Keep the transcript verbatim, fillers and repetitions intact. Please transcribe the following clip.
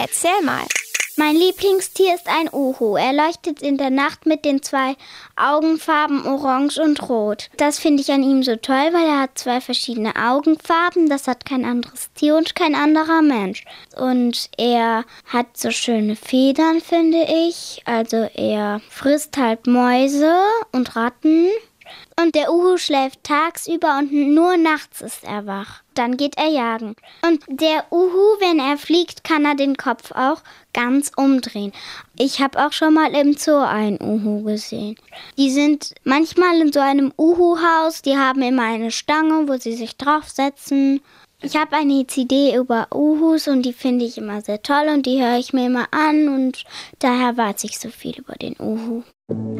Erzähl mal. Mein Lieblingstier ist ein Uhu. Er leuchtet in der Nacht mit den zwei Augenfarben Orange und Rot. Das finde ich an ihm so toll, weil er hat zwei verschiedene Augenfarben. Das hat kein anderes Tier und kein anderer Mensch. Und er hat so schöne Federn, finde ich. Also er frisst halt Mäuse und Ratten. Und der Uhu schläft tagsüber und nur nachts ist er wach. Dann geht er jagen. Und der Uhu, wenn er fliegt, kann er den Kopf auch ganz umdrehen. Ich habe auch schon mal im Zoo einen Uhu gesehen. Die sind manchmal in so einem Uhu-Haus. Die haben immer eine Stange, wo sie sich draufsetzen. Ich habe eine C D über Uhus und die finde ich immer sehr toll und die höre ich mir immer an. Und daher weiß ich so viel über den Uhu.